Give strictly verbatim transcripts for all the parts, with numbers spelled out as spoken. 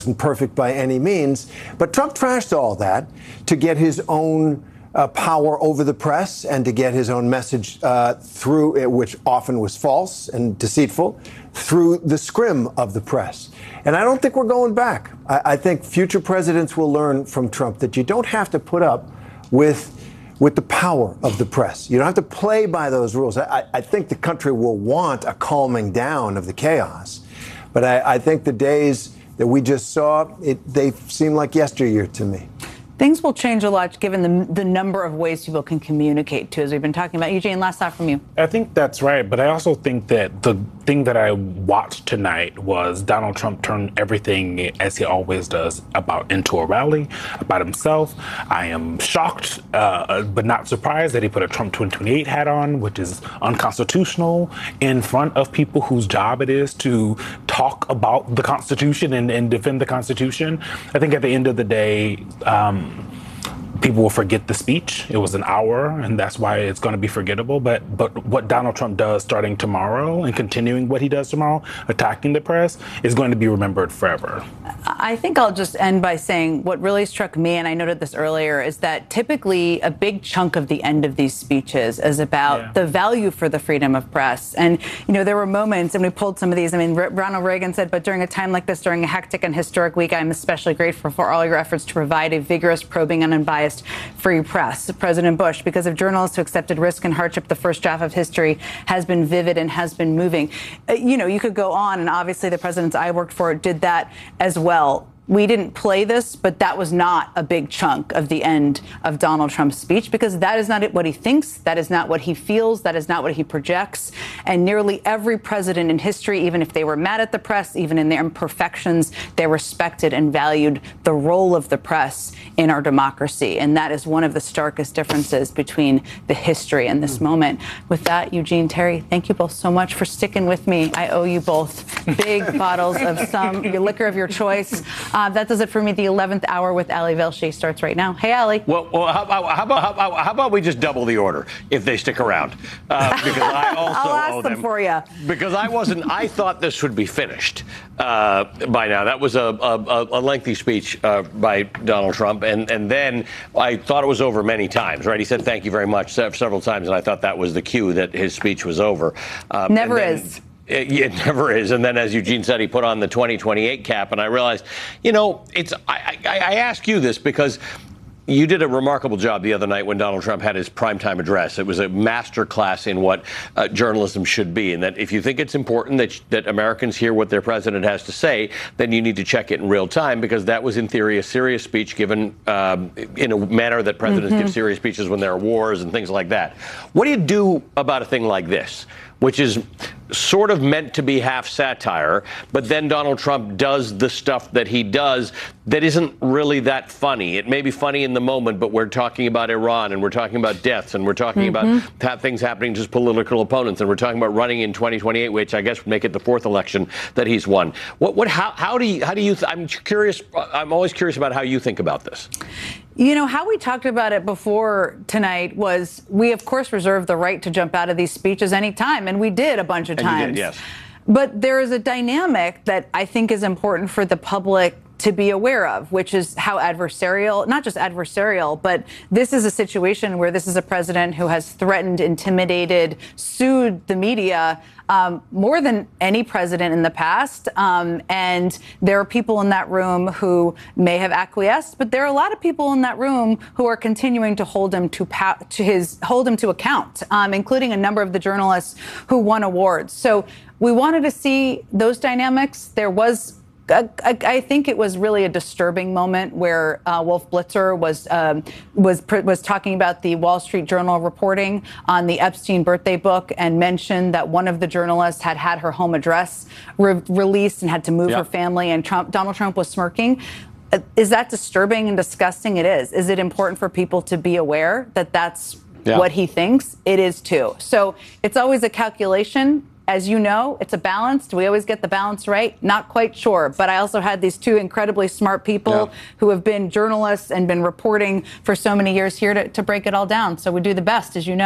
perfect by any means, but Trump trashed all that to get his own uh, power over the press and to get his own message uh, through, it, which often was false and deceitful, through the scrim of the press. And I don't think we're going back. I, I think future presidents will learn from Trump that you don't have to put up with with the power of the press. You don't have to play by those rules. I, I think the country will want a calming down of the chaos, but I, I think the days that we just saw, it, they seem like yesteryear to me. Things will change a lot given the, the number of ways people can communicate to, as we've been talking about. Eugene, last thought from you. I think that's right, but I also think that the thing that I watched tonight was Donald Trump turn everything, as he always does, about into a rally, about himself. I am shocked, uh, but not surprised that he put a Trump twenty twenty-eight hat on, which is unconstitutional, in front of people whose job it is to talk about the Constitution and, and defend the Constitution. I think at the end of the day, um, people will forget the speech. It was an hour, and that's why it's going to be forgettable. But but what Donald Trump does starting tomorrow and continuing what he does tomorrow, attacking the press, is going to be remembered forever. I think I'll just end by saying what really struck me, and I noted this earlier, is that typically a big chunk of the end of these speeches is about yeah. the value for the freedom of press. And, you know, there were moments, and we pulled some of these. I mean, Ronald Reagan said, but during a time like this, during a hectic and historic week, I'm especially grateful for all your efforts to provide a vigorous, probing, and unbiased free press. President Bush, because of journalists who accepted risk and hardship, the first draft of history has been vivid and has been moving. Uh, you know, you could go on, and obviously the presidents I worked for did that as well. We didn't play this, but that was not a big chunk of the end of Donald Trump's speech, because that is not what he thinks. That is not what he feels. That is not what he projects. And nearly every president in history, even if they were mad at the press, even in their imperfections, they respected and valued the role of the press in our democracy. And that is one of the starkest differences between the history and this moment. With that, Eugene, Terry, thank you both so much for sticking with me. I owe you both big bottles of some your liquor of your choice. Uh, that does it for me. The eleventh hour with Ali Velshi starts right now. Hey, Ali. Well, well how, about, how, about, how, about, how about we just double the order if they stick around? Uh, because I also I'll ask owe them, them for you. Because I wasn't. I thought this would be finished uh, by now. That was a, a, a lengthy speech uh, by Donald Trump, and and then I thought it was over many times. Right? He said thank you very much several times, and I thought that was the cue that his speech was over. Uh, Never then, is. It, it never is. And then, as Eugene said, he put on the twenty twenty-eight cap. And I realized, you know, it's I, I, I ask you this because you did a remarkable job the other night when Donald Trump had his primetime address. It was a master class in what uh, journalism should be, and that if you think it's important that that Americans hear what their president has to say, then you need to check it in real time, because that was, in theory, a serious speech given um, in a manner that presidents mm-hmm. give serious speeches when there are wars and things like that. What do you do about a thing like this, which is sort of meant to be half satire, but then Donald Trump does the stuff that he does that isn't really that funny? It may be funny in the moment, but we're talking about Iran, and we're talking about deaths, and we're talking mm-hmm. about things happening to his political opponents, and we're talking about running in twenty twenty-eight, which I guess would make it the fourth election that he's won. What, what, how, how do you, how do you, th- I'm curious, I'm always curious about how you think about this. You know, how we talked about it before tonight was we, of course, reserve the right to jump out of these speeches anytime, and we did a bunch of and times. You did, yes. But there is a dynamic that I think is important for the public to be aware of, which is how adversarial, not just adversarial, but this is a situation where this is a president who has threatened, intimidated, sued the media um, more than any president in the past. Um, and there are people in that room who may have acquiesced, but there are a lot of people in that room who are continuing to hold him to, pa- to his hold him to account, um, including a number of the journalists who won awards. So we wanted to see those dynamics. There was I, I think it was really a disturbing moment where uh, Wolf Blitzer was um, was was talking about the Wall Street Journal reporting on the Epstein birthday book and mentioned that one of the journalists had had her home address re- released and had to move yep. her family, and Trump, Donald Trump was smirking. Uh, is that disturbing and disgusting? It is. Is it important for people to be aware that that's yeah. what he thinks? It is, too. So it's always a calculation. As you know, it's a balance. Do we always get the balance right? Not quite sure. But I also had these two incredibly smart people yeah. who have been journalists and been reporting for so many years here to, to break it all down. So we do the best, as you know.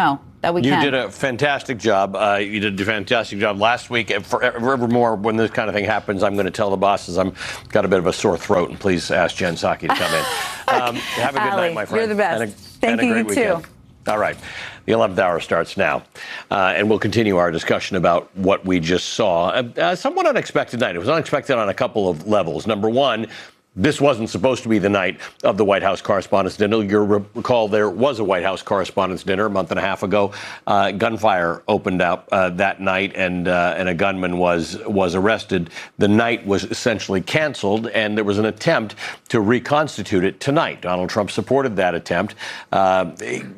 that we you can. You did a fantastic job. Uh, you did a fantastic job last week. And forevermore, when this kind of thing happens, I'm going to tell the bosses I'm got a bit of a sore throat, and please ask Jen Psaki to come in. Um, have a good Allie, night, my friend. You're the best. And a, Thank and a you, great you weekend. too. All right. The eleventh hour starts now, uh, and we'll continue our discussion about what we just saw. A, a somewhat unexpected night. It was unexpected on a couple of levels. Number one, this wasn't supposed to be the night of the White House Correspondents' Dinner. You'll recall there was a White House Correspondents' Dinner a month and a half ago. Uh, gunfire opened up uh, that night, and uh, and a gunman was was arrested. The night was essentially canceled, and there was an attempt to reconstitute it tonight. Donald Trump supported that attempt. Uh,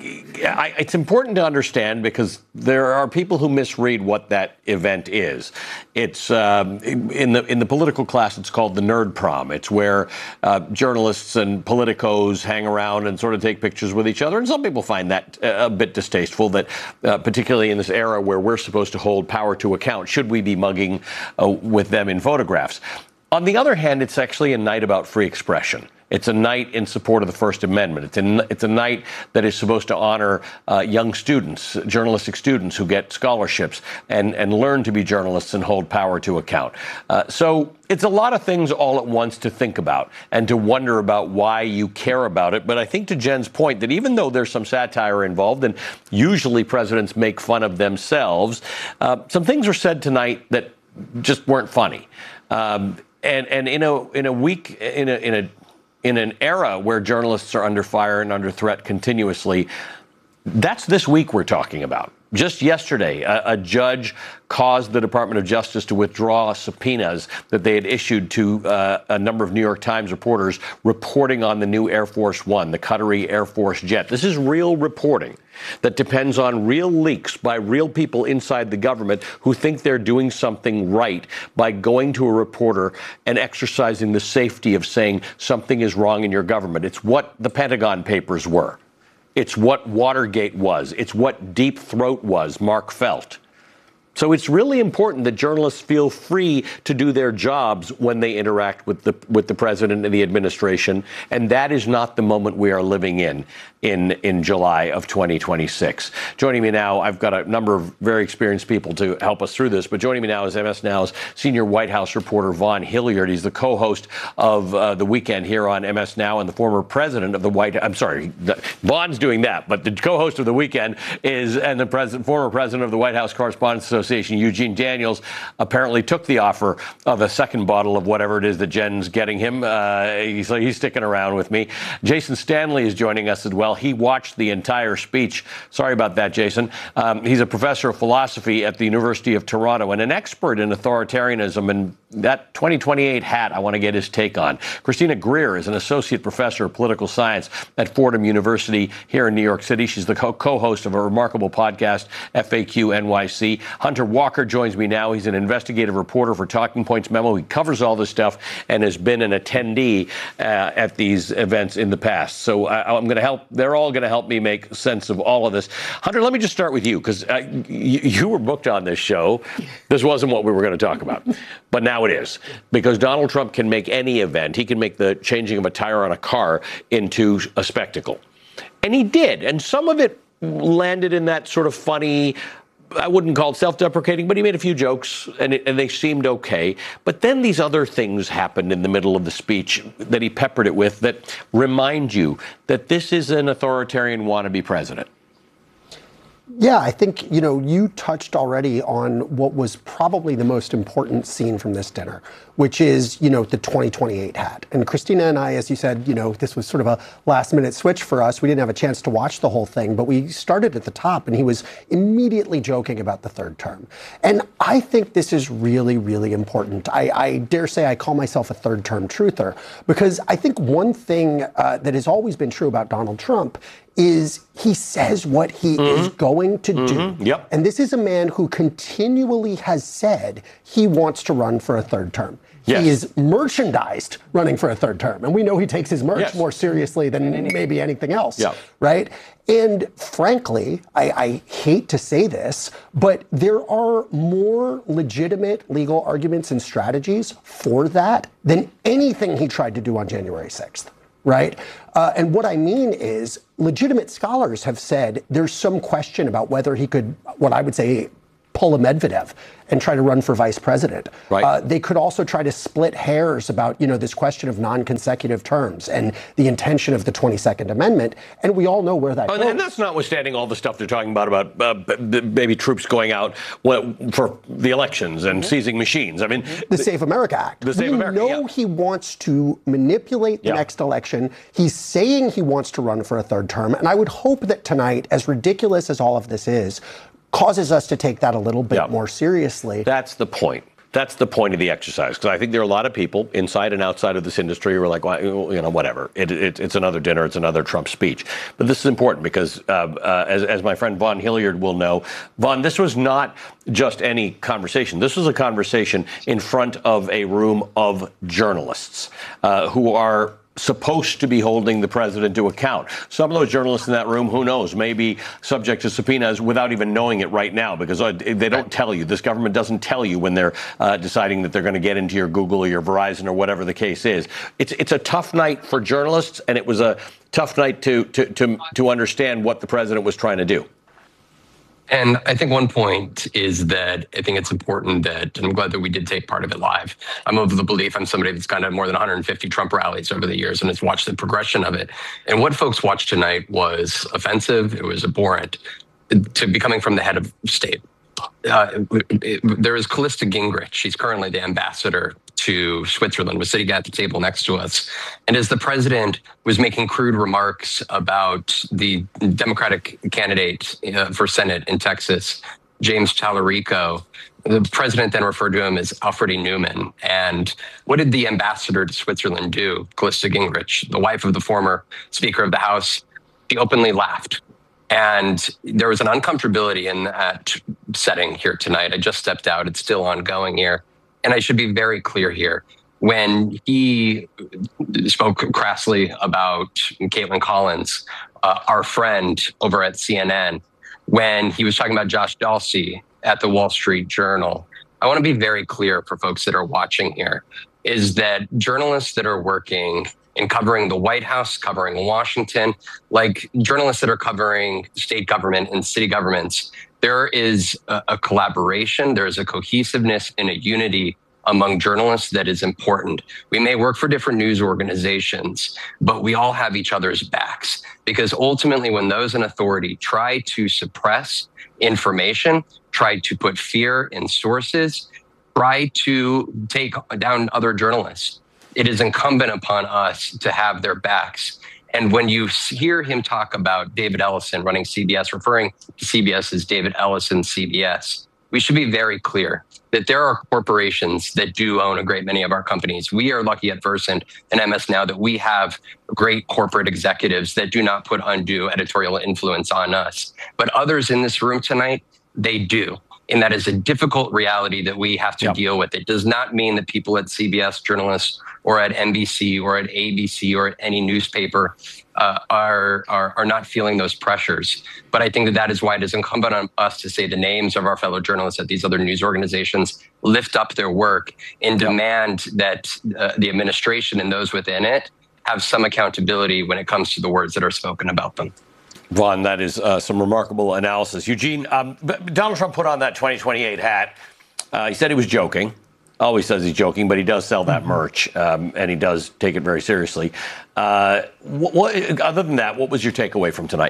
I, it's important to understand because there are people who misread what that event is. It's um, in the in the political class. It's called the Nerd Prom. It's where Uh, journalists and politicos hang around and sort of take pictures with each other. And some people find that uh, a bit distasteful, that uh, particularly in this era where we're supposed to hold power to account, should we be mugging uh, with them in photographs? On the other hand, it's actually a night about free expression. It's a night in support of the First Amendment. It's a, it's a night that is supposed to honor uh, young students, journalistic students who get scholarships and, and learn to be journalists and hold power to account. Uh, so it's a lot of things all at once to think about and to wonder about why you care about it. But I think to Jen's point that even though there's some satire involved, and usually presidents make fun of themselves, uh, some things were said tonight that just weren't funny. Um, and and in a in a week in a in a in an era where journalists are under fire and under threat continuously, that's this week we're talking about. Just yesterday, a, a judge caused the Department of Justice to withdraw subpoenas that they had issued to uh, a number of New York Times reporters reporting on the new Air Force One, the Qatari Air Force jet. This is real reporting that depends on real leaks by real people inside the government who think they're doing something right by going to a reporter and exercising the safety of saying something is wrong in your government. It's what the Pentagon Papers were. It's what Watergate was. It's what Deep Throat was, Mark Felt. So it's really important that journalists feel free to do their jobs when they interact with the with the president and the administration. And that is not the moment we are living in in, in July of twenty twenty-six. Joining me now, I've got a number of very experienced people to help us through this. But joining me now is M S Now's senior White House reporter, Vaughn Hilliard. He's the co-host of uh, The Weekend here on M S Now and the former president of the White House. I'm sorry, Vaughn's doing that. But the co-host of The Weekend is and the president, former president of the White House Correspondents' Association, Eugene Daniels, apparently took the offer of a second bottle of whatever it is that Jen's getting him. Uh, he's, he's sticking around with me. Jason Stanley is joining us as well. He watched the entire speech. Sorry about that, Jason. Um, he's a professor of philosophy at the University of Toronto and an expert in authoritarianism, and that twenty twenty-eight hat I want to get his take on. Christina Greer is an associate professor of political science at Fordham University here in New York City. She's the co- co-host of a remarkable podcast, F A Q N Y C. Hunter Walker joins me now. He's an investigative reporter for Talking Points Memo. He covers all this stuff and has been an attendee uh, at these events in the past. So I, I'm going to help. They're all going to help me make sense of all of this. Hunter, let me just start with you because uh, you, you were booked on this show. This wasn't what we were going to talk about, but now it is, because Donald Trump can make any event. He can make the changing of a tire on a car into a spectacle. And he did. And some of it landed in that sort of funny, I wouldn't call it self-deprecating, but he made a few jokes and, it, and they seemed okay. But then these other things happened in the middle of the speech that he peppered it with that remind you that this is an authoritarian wannabe president. Yeah, I think, you know, you touched already on what was probably the most important scene from this dinner, which is, you know, the twenty twenty-eight hat. And Christina and I, as you said, you know, this was sort of a last minute switch for us. We didn't have a chance to watch the whole thing, but we started at the top and he was immediately joking about the third term. And I think this is really, really important. I, I dare say I call myself a third term truther, because I think one thing uh, that has always been true about Donald Trump is he says what he mm-hmm. is going to mm-hmm. do. Yep. And this is a man who continually has said he wants to run for a third term. Yes. He is merchandised running for a third term. And we know he takes his merch yes. more seriously than maybe anything else, yep. right? And frankly, I, I hate to say this, but there are more legitimate legal arguments and strategies for that than anything he tried to do on January sixth. right? Uh, and what I mean is legitimate scholars have said there's some question about whether he could, what I would say, pull a Medvedev and try to run for vice president. Right. Uh, they could also try to split hairs about, you know, this question of non-consecutive terms and the intention of the twenty-second Amendment. And we all know where that Oh, goes. and that's notwithstanding all the stuff they're talking about, about uh, b- b- maybe troops going out when, for the elections and mm-hmm. seizing machines. I mean, the Save America Act. The Save we America, know yeah. he wants to manipulate the yeah. next election. He's saying he wants to run for a third term. And I would hope that tonight, as ridiculous as all of this is, causes us to take that a little bit yeah. more seriously. That's the point. That's the point of the exercise, because I think there are a lot of people inside and outside of this industry who are like, well, you know, whatever. It, it, it's another dinner. It's another Trump speech. But this is important because, uh, uh, as, as my friend Vaughn Hilliard will know, Vaughn, this was not just any conversation. This was a conversation in front of a room of journalists uh, who are supposed to be holding the president to account. Some of those journalists in that room, who knows, may be subject to subpoenas without even knowing it right now, because they don't tell you. This government doesn't tell you when they're uh, deciding that they're going to get into your Google or your Verizon or whatever the case is. It's it's a tough night for journalists, and it was a tough night to to to, to understand what the president was trying to do. And I think one point is that I think it's important that, and I'm glad that we did take part of it live. I'm of the belief, I'm somebody that's gone to more than one hundred fifty Trump rallies over the years and has watched the progression of it. And what folks watched tonight was offensive. It was abhorrent to be coming from the head of state. Uh, it, it, there is Callista Gingrich. She's currently the ambassador to Switzerland, was sitting at the table next to us. And as the president was making crude remarks about the Democratic candidate uh, for Senate in Texas, James Tallarico, the president then referred to him as Alfred E. Newman. And what did the ambassador to Switzerland do? Callista Gingrich, the wife of the former Speaker of the House, she openly laughed. And there was an uncomfortability in that setting here tonight. I just stepped out. It's still ongoing here. And I should be very clear here. When he spoke crassly about Caitlin Collins, uh, our friend over at C N N, when he was talking about Josh Dawsey at the Wall Street Journal, I want to be very clear for folks that are watching here, is that journalists that are working in covering the White House, covering Washington, like journalists that are covering state government and city governments, there is a, a collaboration, there is a cohesiveness and a unity among journalists that is important. We may work for different news organizations, but we all have each other's backs, because ultimately when those in authority try to suppress information, try to put fear in sources, try to take down other journalists, it is incumbent upon us to have their backs. And when you hear him talk about David Ellison running C B S, referring to C B S as David Ellison C B S, we should be very clear that there are corporations that do own a great many of our companies. We are lucky at Versant and M S Now that we have great corporate executives that do not put undue editorial influence on us. But others in this room tonight, they do. And that is a difficult reality that we have to yep. deal with. It does not mean that people at C B S, journalists, or at N B C, or at A B C, or at any newspaper uh, are, are are not feeling those pressures. But I think that that is why it is incumbent on us to say the names of our fellow journalists at these other news organizations, lift up their work, and yep. demand that uh, the administration and those within it have some accountability when it comes to the words that are spoken about them. Vaughn, that is uh, some remarkable analysis. Eugene, um, Donald Trump put on that twenty twenty-eight hat. Uh, he said he was joking. Always says he's joking, but he does sell that merch, um, and he does take it very seriously. Uh, what, what, other than that, what was your takeaway from tonight?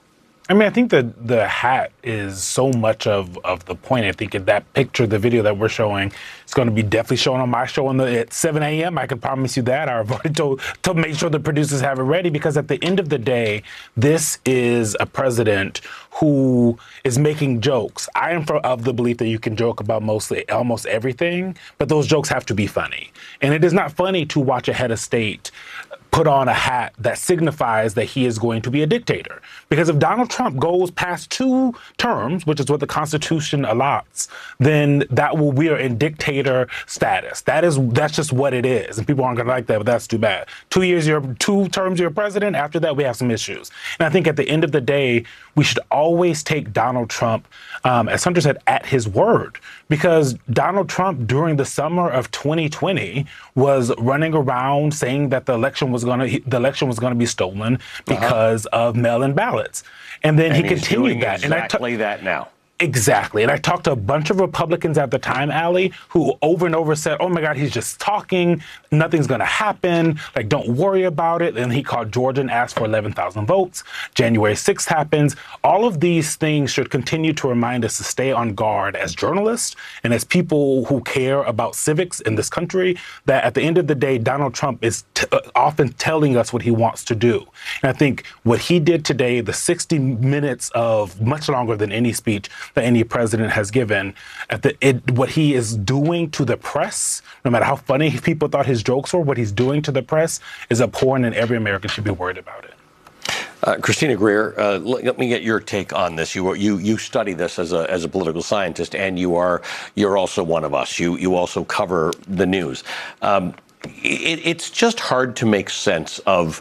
I mean, I think that the hat is so much of, of the point. I think in that picture, the video that we're showing, it's going to be definitely showing on my show on the, at seven a.m. I can promise you that. I've already told to make sure the producers have it ready, because at the end of the day, this is a president who is making jokes. I am for, of the belief that you can joke about mostly almost everything, but those jokes have to be funny. And it is not funny to watch a head of state put on a hat that signifies that he is going to be a dictator. Because if Donald Trump goes past two terms, which is what the Constitution allots, then that will we are in dictator status. That is that's just what it is. And people aren't gonna like that, but that's too bad. Two years you're two terms you're president, after that we have some issues. And I think at the end of the day, we should always take Donald Trump, um, as Hunter said, at his word. Because Donald Trump during the summer of twenty twenty was running around saying that the election was was going to, the election was going to be stolen because uh-huh. of mail-in ballots. And then and he he's continued doing that. Exactly and I that now. Exactly. And I talked to a bunch of Republicans at the time, Ali, who over and over said, oh my God, he's just talking. Nothing's going to happen. Like, don't worry about it. And he called Georgia and asked for eleven thousand votes. January sixth happens. All of these things should continue to remind us to stay on guard as journalists and as people who care about civics in this country, that at the end of the day, Donald Trump is t- often telling us what he wants to do. And I think what he did today, the sixty minutes of much longer than any speech that any president has given, at the it, what he is doing to the press, no matter how funny people thought his jokes were, what he's doing to the press is abhorrent, and every American should be worried about it. Uh, Christina Greer, uh, let, let me get your take on this. You you you study this as a as a political scientist, and you are you're also one of us. You you also cover the news. Um, it, it's just hard to make sense of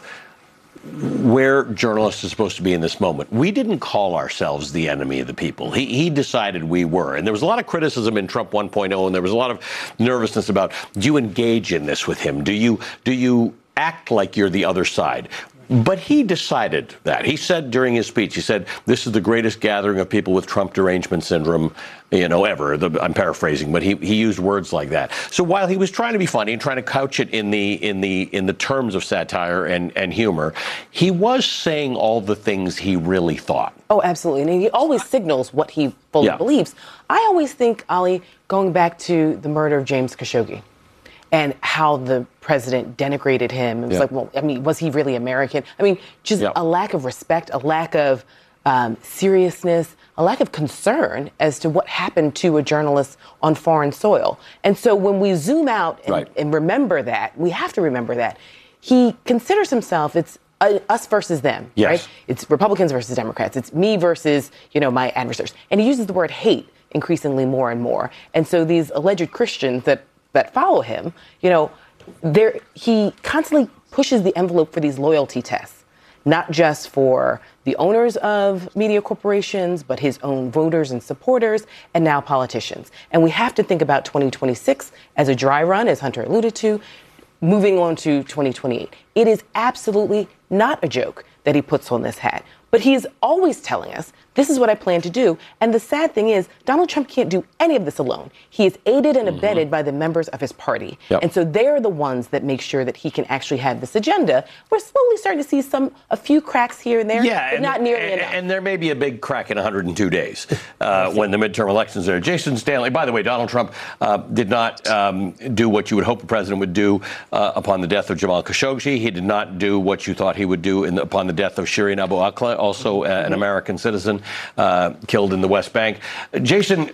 where journalists are supposed to be in this moment. We didn't call ourselves the enemy of the people. He, he decided we were. And there was a lot of criticism in Trump one point oh, and there was a lot of nervousness about, do you engage in this with him? Do you do you act like you're the other side? But he decided that. He said during his speech, he said, this is the greatest gathering of people with Trump derangement syndrome, you know, ever. The, I'm paraphrasing, but he, he used words like that. So while he was trying to be funny and trying to couch it in the in the in the terms of satire and, and humor, he was saying all the things he really thought. Oh, absolutely. And he always signals what he fully yeah. believes. I always think, Ali, going back to the murder of James Khashoggi, and how the president denigrated him. It was yeah. like, well, I mean, was he really American? I mean, just yeah. a lack of respect, a lack of um, seriousness, a lack of concern as to what happened to a journalist on foreign soil. And so when we zoom out and, right. and remember that, we have to remember that he considers himself, it's uh, us versus them, yes. right? It's Republicans versus Democrats. It's me versus, you know, my adversaries. And he uses the word hate increasingly more and more. And so these alleged Christians that that follow him, you know, there he constantly pushes the envelope for these loyalty tests, not just for the owners of media corporations, but his own voters and supporters, and now politicians. And we have to think about twenty twenty-six as a dry run, as Hunter alluded to, moving on to twenty twenty-eight. It is absolutely not a joke that he puts on this hat, but he is always telling us, this is what I plan to do. And the sad thing is, Donald Trump can't do any of this alone. He is aided and abetted mm-hmm. by the members of his party. Yep. And so they're the ones that make sure that he can actually have this agenda. We're slowly starting to see some, a few cracks here and there, yeah, but and, not nearly and, enough. And there may be a big crack in one hundred two days uh, when the midterm elections are. Jason Stanley, by the way, Donald Trump uh, did not um, do what you would hope a president would do uh, upon the death of Jamal Khashoggi. He did not do what you thought he would do in the, upon the death of Shireen Abu Akleh, also uh, an American citizen. Uh, killed in the West Bank. Jason,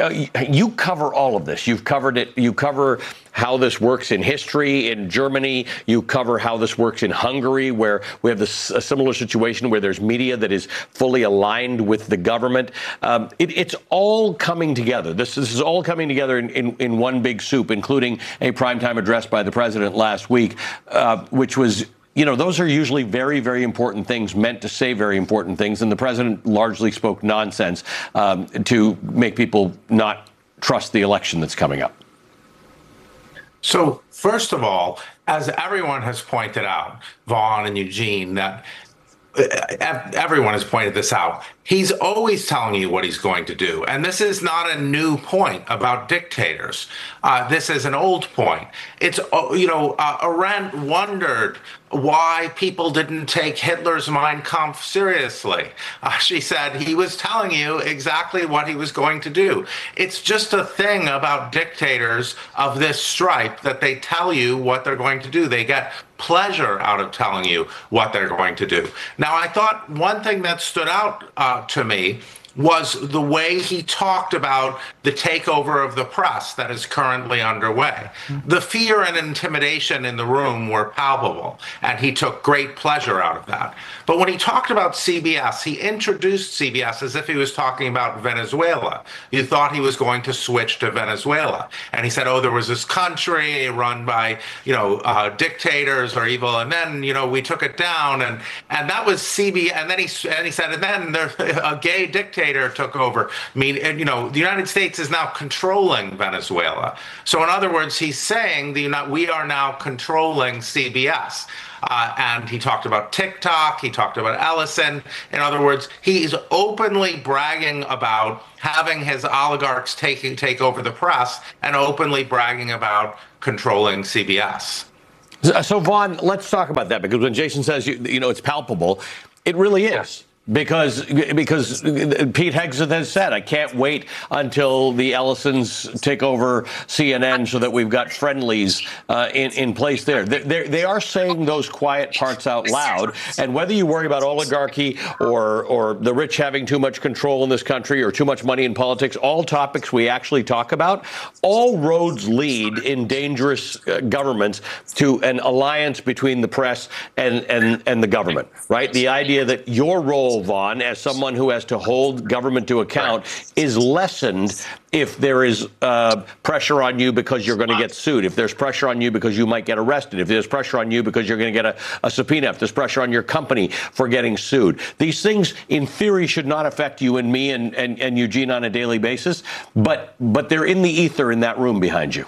you cover all of this. You've covered it. You cover how this works in history in Germany. You cover how this works in Hungary, where we have this, a similar situation where there's media that is fully aligned with the government. Um, it, it's all coming together. This, this is all coming together in, in, in one big soup, including a primetime address by the president last week, uh, which was You know, those are usually very, very important things, meant to say very important things. And the president largely spoke nonsense um, to make people not trust the election that's coming up. So, first of all, as everyone has pointed out, Vaughn and Eugene, that everyone has pointed this out, he's always telling you what he's going to do. And this is not a new point about dictators. Uh, this is an old point. It's, you know, uh, Arendt wondered why people didn't take Hitler's Mein Kampf seriously. Uh, she said he was telling you exactly what he was going to do. It's just a thing about dictators of this stripe that they tell you what they're going to do. They get pleasure out of telling you what they're going to do. Now, I thought one thing that stood out uh, to me was the way he talked about the takeover of the press that is currently underway. The fear and intimidation in the room were palpable, and he took great pleasure out of that. But when he talked about C B S, he introduced C B S as if he was talking about Venezuela. You thought he was going to switch to Venezuela. And he said, oh, there was this country run by, you know, uh, dictators or evil, and then, you know, we took it down, and and that was C B S, and then he, and he said, and then there's a gay dictator dictator took over. I mean, and, you know, the United States is now controlling Venezuela. So in other words, he's saying the we are now controlling C B S. Uh, and he talked about TikTok. He talked about Ellison. In other words, he's openly bragging about having his oligarchs taking take over the press and openly bragging about controlling C B S. So, Vaughn, let's talk about that, because when Jason says, you, you know, it's palpable, it really is. Because because Pete Hegseth has said, I can't wait until the Ellisons take over C N N so that we've got friendlies uh, in, in place there. They, they are saying those quiet parts out loud. And whether you worry about oligarchy or, or the rich having too much control in this country or too much money in politics, all topics we actually talk about, all roads lead in dangerous uh, governments to an alliance between the press and, and, and the government, right? The idea that your role, Vaughn, as someone who has to hold government to account, is lessened if there is uh, pressure on you because you're going to get sued, if there's pressure on you because you might get arrested, if there's pressure on you because you're going to get a, a subpoena, if there's pressure on your company for getting sued. These things, in theory, should not affect you and me and, and, and Eugene on a daily basis, but but they're in the ether in that room behind you.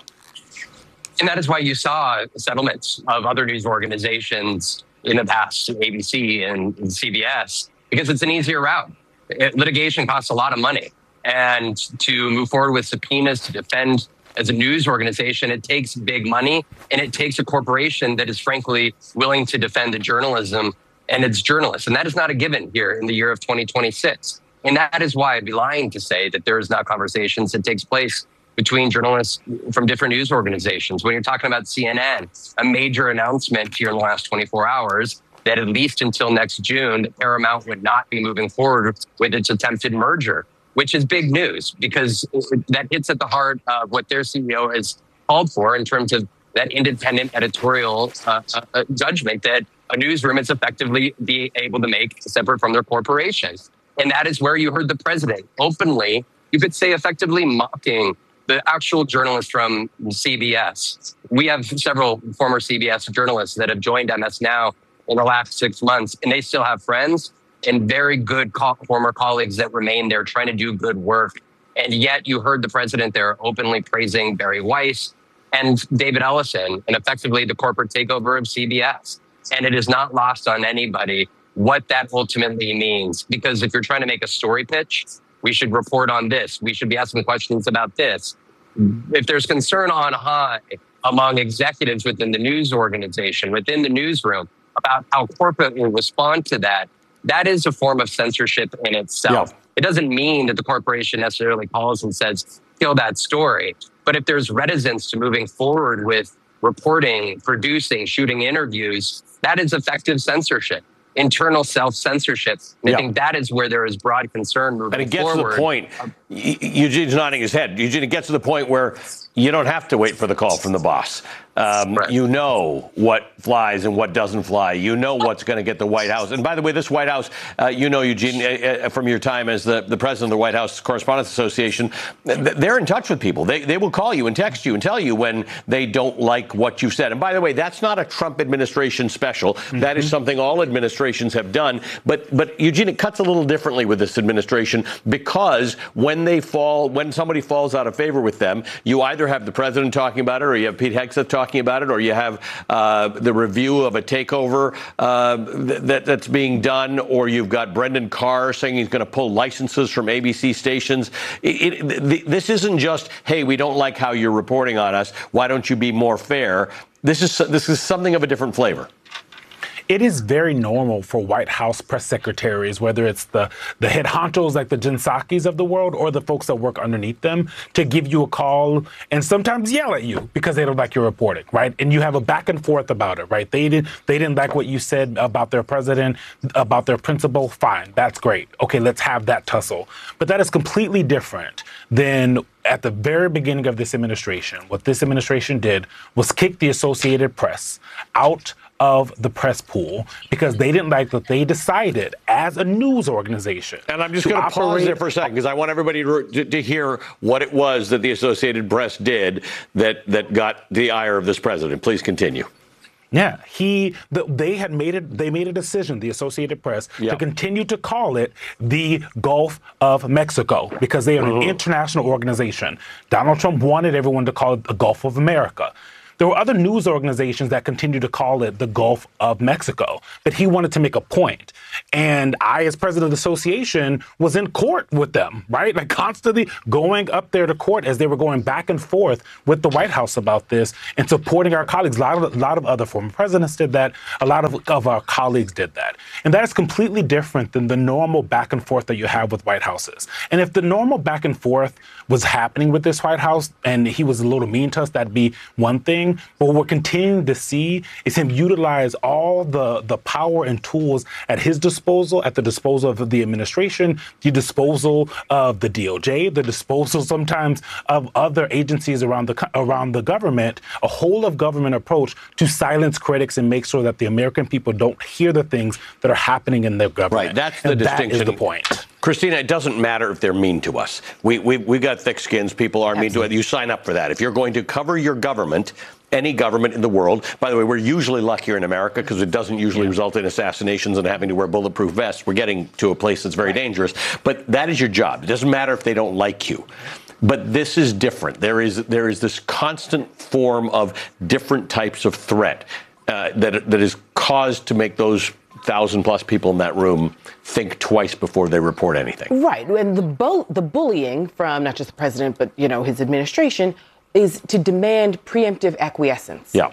And that is why you saw settlements of other news organizations in the past, A B C and C B S, because it's an easier route. It, litigation costs a lot of money. And to move forward with subpoenas to defend as a news organization, it takes big money, and it takes a corporation that is frankly willing to defend the journalism and its journalists. And that is not a given here in the year of twenty twenty-six. And that is why I'd be lying to say that there is not conversations that takes place between journalists from different news organizations. When you're talking about C N N, a major announcement here in the last twenty-four hours that at least until next June, Paramount would not be moving forward with its attempted merger, which is big news because that hits at the heart of what their C E O has called for in terms of that independent editorial uh, uh, judgment that a newsroom is effectively be able to make separate from their corporation. And that is where you heard the president openly, you could say effectively mocking the actual journalists from C B S. We have several former C B S journalists that have joined M S Now in the last six months, and they still have friends and very good co- former colleagues that remain there trying to do good work. And yet you heard the president there openly praising Barry Weiss and David Ellison and effectively the corporate takeover of C B S. And it is not lost on anybody what that ultimately means. Because if you're trying to make a story pitch, we should report on this. We should be asking questions about this. If there's concern on high among executives within the news organization, within the newsroom, about how corporate will respond to that, that is a form of censorship in itself. Yeah. It doesn't mean that the corporation necessarily calls and says, kill that story. But if there's reticence to moving forward with reporting, producing, shooting interviews, that is effective censorship, internal self-censorship. And yeah. I think that is where there is broad concern moving forward. And it gets forward. to the point, Eugene's nodding his head, Eugene, it gets to the point where you don't have to wait for the call from the boss. Um, right. You know what flies and what doesn't fly. You know what's going to get the White House. And by the way, this White House, uh, you know, Eugene, uh, from your time as the, the president of the White House Correspondents Association, they're in touch with people. They, they will call you and text you and tell you when they don't like what you've said. And by the way, that's not a Trump administration special. Mm-hmm. That is something all administrations have done. But, but Eugene, it cuts a little differently with this administration because when they fall, when somebody falls out of favor with them, you either have the president talking about it or you have Pete Hegseth talking about it, or you have uh, the review of a takeover uh, that, that's being done, or you've got Brendan Carr saying he's going to pull licenses from A B C stations. It, it, the, this isn't just, hey, we don't like how you're reporting on us. Why don't you be more fair? This is this is something of a different flavor. It is very normal for White House press secretaries, whether it's the, the head honchos like the Jen Psaki's of the world or the folks that work underneath them, to give you a call and sometimes yell at you because they don't like your reporting, right? And you have a back and forth about it, right? They didn't they didn't like what you said about their president, about their principal. Fine, that's great. Okay, let's have that tussle. But that is completely different than at the very beginning of this administration. What this administration did was kick the Associated Press out of the press pool because they didn't like what they decided as a news organization. And I'm just going to pause there for a second because I want everybody to, to hear what it was that the Associated Press did that, that got the ire of this president. Please continue. Yeah, he. The, they had made it. They made a decision, the Associated Press, Yep. to continue to call it the Gulf of Mexico because they are an international organization. Donald Trump wanted everyone to call it the Gulf of America. There were other news organizations that continued to call it the Gulf of Mexico, but he wanted to make a point. And I, as president of the association, was in court with them, right? Like constantly going up there to court as they were going back and forth with the White House about this and supporting our colleagues. A lot of, a lot of other former presidents did that. A lot of, of our colleagues did that. And that is completely different than the normal back and forth that you have with White Houses. And if the normal back and forth was happening with this White House and he was a little mean to us, that'd be one thing. But what we're continuing to see is him utilize all the, the power and tools at his disposal, at the disposal of the administration, the disposal of the D O J, the disposal sometimes of other agencies around the around the government, a whole of government approach to silence critics and make sure that the American people don't hear the things that are happening in their government. Right, that's the and distinction. That is the point. Christina, it doesn't matter if they're mean to us. We, we, we got thick skins. People are mean to it. You sign up for that. If you're going to cover your government, any government in the world, by the way, we're usually luckier in America because it doesn't usually yeah. result in assassinations and having to wear bulletproof vests. We're getting to a place that's very right. dangerous. But that is your job. It doesn't matter if they don't like you. But this is different. There is there is this constant form of different types of threat uh, that that is caused to make those thousand plus people in that room think twice before they report anything. Right. And the bu- the bullying from not just the president, but, you know, his administration is to demand preemptive acquiescence. Yeah.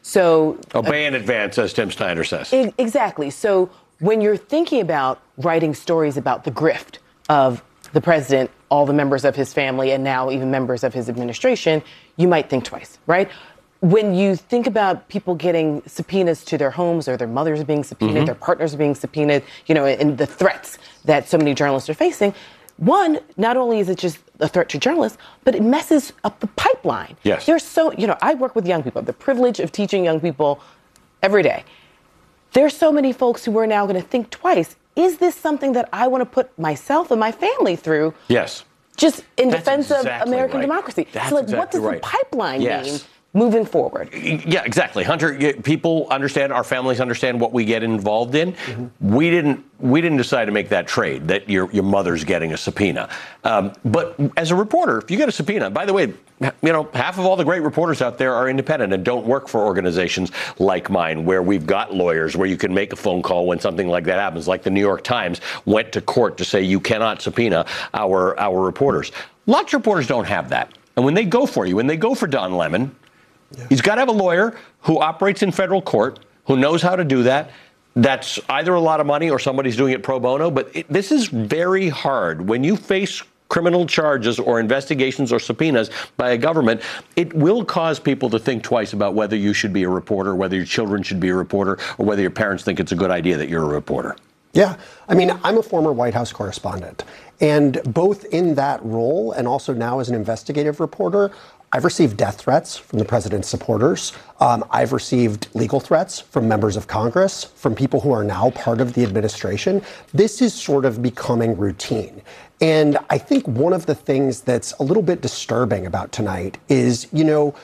So obey uh, in advance, as Tim Snyder says. E- exactly. So when you're thinking about writing stories about the grift of the president, all the members of his family, and now even members of his administration, you might think twice, right? When you think about people getting subpoenas to their homes or their mothers are being subpoenaed, mm-hmm. their partners are being subpoenaed, you know, and the threats that so many journalists are facing, one, not only is it just a threat to journalists, but it messes up the pipeline. Yes. There's so, you know, I work with young people, the privilege of teaching young people every day. There's so many folks who are now going to think twice. Is this something that I want to put myself and my family through? Yes. Just in That's defense exactly of American right. democracy. That's so, like, exactly what does right. the pipeline yes. mean moving forward? Yeah, exactly. Hunter, people understand, our families understand what we get involved in. Mm-hmm. We didn't we didn't decide to make that trade, that your your mother's getting a subpoena. Um, but as a reporter, if you get a subpoena, by the way, you know, half of all the great reporters out there are independent and don't work for organizations like mine, where we've got lawyers, where you can make a phone call when something like that happens, like the New York Times went to court to say you cannot subpoena our, our reporters. Lots of reporters don't have that. And when they go for you, when they go for Don Lemon, yeah. he's got to have a lawyer who operates in federal court, who knows how to do that. That's either a lot of money or somebody's doing it pro bono. But it, this is very hard. When you face criminal charges or investigations or subpoenas by a government, it will cause people to think twice about whether you should be a reporter, whether your children should be a reporter, or whether your parents think it's a good idea that you're a reporter. Yeah. I mean, I'm a former White House correspondent. And both in that role and also now as an investigative reporter, I've received death threats from the president's supporters. Um, I've received legal threats from members of Congress, from people who are now part of the administration. This is sort of becoming routine. And I think one of the things that's a little bit disturbing about tonight is, you know,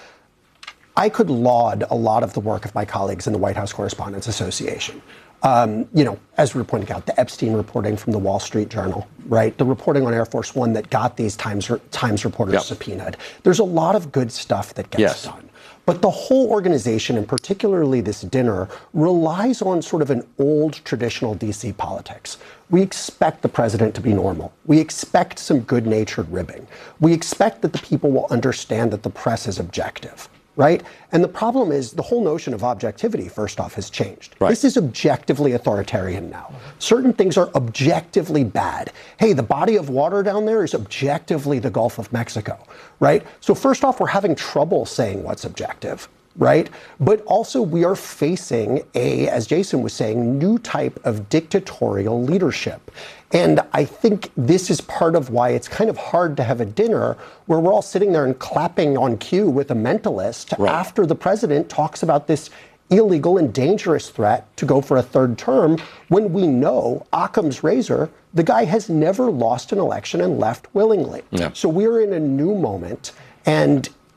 I could laud a lot of the work of my colleagues in the White House Correspondents Association. Um, you know, as we were pointing out, the Epstein reporting from the Wall Street Journal, right? The reporting on Air Force One that got these Times Times reporters yep. subpoenaed. There's a lot of good stuff that gets yes. done. But the whole organization, and particularly this dinner, relies on sort of an old traditional D C politics. We expect the president to be normal. We expect some good-natured ribbing. We expect that the people will understand that the press is objective. Right? And the problem is the whole notion of objectivity, first off, has changed. Right. This is objectively authoritarian now. Certain things are objectively bad. Hey, the body of water down there is objectively the Gulf of Mexico, right? So first off, we're having trouble saying what's objective, right? But also we are facing a, as Jason was saying, new type of dictatorial leadership. And I think this is part of why it's kind of hard to have a dinner where we're all sitting there and clapping on cue with a mentalist right. after the president talks about this illegal and dangerous threat to go for a third term, when we know Occam's razor, the guy has never lost an election and left willingly. Yeah. So we're in a new moment. And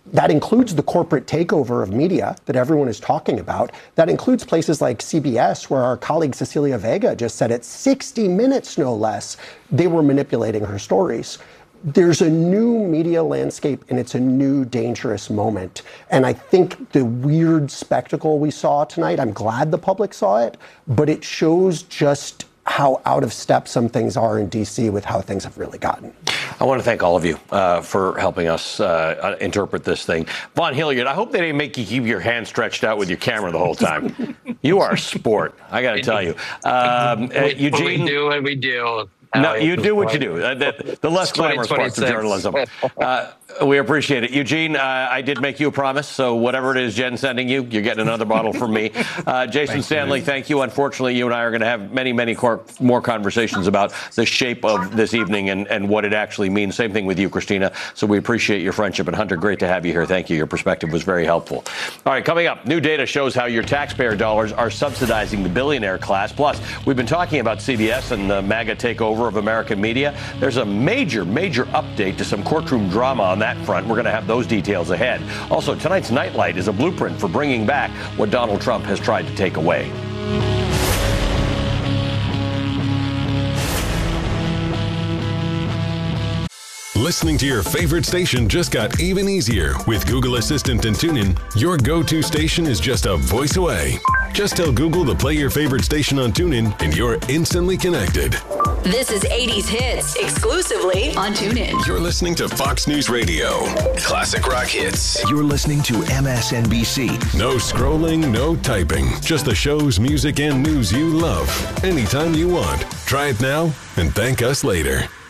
That includes the corporate takeover of media that everyone is talking about. That includes places like C B S, where our colleague Cecilia Vega just said at sixty minutes, no less, they were manipulating her stories. There's a new media landscape, and it's a new dangerous moment. And I think the weird spectacle we saw tonight, I'm glad the public saw it, but it shows just how out of step some things are in D C with how things have really gotten. I want to thank all of you uh, for helping us uh, interpret this thing. Vaughn Hilliard, I hope they didn't make you keep your hand stretched out with your camera the whole time. You are a sport, I got to tell you. Um, uh, Eugene, we do what we do. No, you do what you do. Uh, the, the less glamorous parts of journalism. Uh, we appreciate it. Eugene, uh, I did make you a promise, so whatever it is Jen's sending you, you're getting another bottle from me. Uh, Jason Thanks, Stanley, man. Thank you. Unfortunately, you and I are going to have many, many cor- more conversations about the shape of this evening and, and what it actually means. Same thing with you, Christina. So we appreciate your friendship. And Hunter, great to have you here. Thank you. Your perspective was very helpful. All right, coming up, new data shows how your taxpayer dollars are subsidizing the billionaire class. Plus, we've been talking about C B S and the MAGA takeover of American media. There's a major, major update to some courtroom drama on that front. We're going to have those details ahead. Also, tonight's Nightlight is a blueprint for bringing back what Donald Trump has tried to take away. Listening to your favorite station just got even easier. With Google Assistant and TuneIn, your go-to station is just a voice away. Just tell Google to play your favorite station on TuneIn, and you're instantly connected. This is eighties Hits, exclusively on TuneIn. You're listening to Fox News Radio. Classic rock hits. You're listening to M S N B C. No scrolling, no typing. Just the shows, music, and news you love. Anytime you want. Try it now and thank us later.